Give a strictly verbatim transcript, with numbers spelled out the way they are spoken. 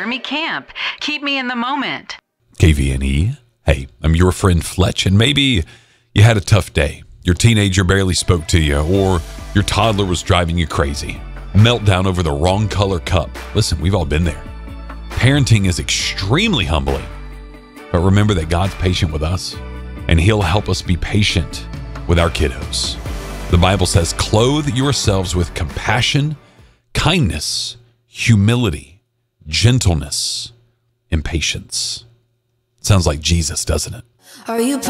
Jeremy Camp. Keep me in the moment. K V N E. Hey, I'm your friend Fletch, and maybe you had a tough day. Your teenager barely spoke to you, or your toddler was driving you crazy. Meltdown over the wrong color cup. Listen, we've all been there. Parenting is extremely humbling. But remember that God's patient with us, and He'll help us be patient with our kiddos. The Bible says, clothe yourselves with compassion, kindness, humility, gentleness, and patience. Sounds like Jesus, doesn't it? Are you